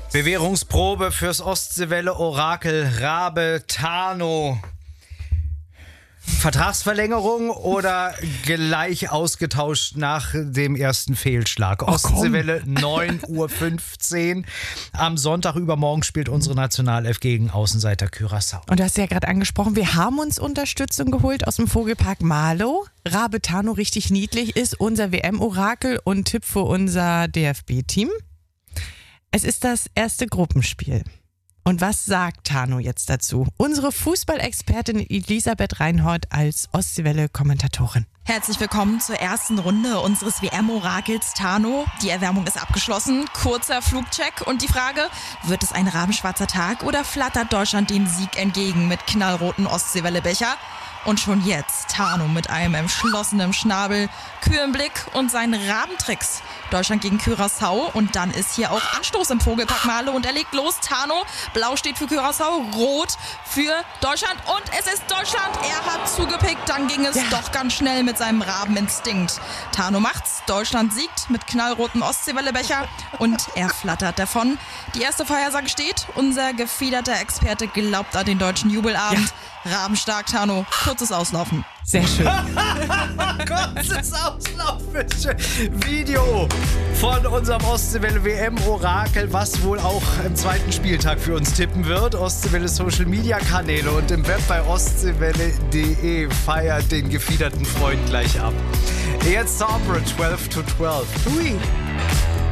Bewährungsprobe fürs Ostseewelle-Orakel Rabe Tano. Vertragsverlängerung oder gleich ausgetauscht nach dem ersten Fehlschlag? Ostseewelle 9:15 Uhr. Am Sonntag übermorgen spielt unsere Nationalelf gegen Außenseiter Curaçao. Und du hast ja gerade angesprochen, wir haben uns Unterstützung geholt aus dem Vogelpark Marlow. Rabe Tano, richtig niedlich, ist unser WM-Orakel und Tipp für unser DFB-Team. Es ist das erste Gruppenspiel. Und was sagt Tano jetzt dazu? Unsere Fußballexpertin Elisabeth Reinhold als Ostseewelle-Kommentatorin. Herzlich willkommen zur ersten Runde unseres WM-Orakels Tano. Die Erwärmung ist abgeschlossen, kurzer Flugcheck und die Frage, wird es ein rabenschwarzer Tag oder flattert Deutschland dem Sieg entgegen mit knallroten Ostseewelle-Becher? Und schon jetzt Tano mit einem entschlossenen Schnabel, kühlen Blick und seinen Rabentricks. Deutschland gegen Curaçao und dann ist hier auch Anstoß im Vogelpark Marlow und er legt los. Tano, blau steht für Curaçao, rot für Deutschland und es ist Deutschland. Er hat zugepickt, dann ging es doch ganz schnell mit seinem Rabeninstinkt. Tano macht's, Deutschland siegt mit knallroten Ostseewelle-Becher und er flattert davon. Die erste Vorhersage steht, unser gefiederter Experte glaubt an den deutschen Jubelabend. Rabenstark, Tano, kurzes Auslaufen. Sehr schön. Kurzes Auslaufen. Video von unserem Ostseewelle WM-Orakel, was wohl auch am zweiten Spieltag für uns tippen wird. Ostseewelle Social Media Kanäle und im Web bei ostseewelle.de. Feiert den gefiederten Freund gleich ab. Jetzt Opera 12 to 12. Hui.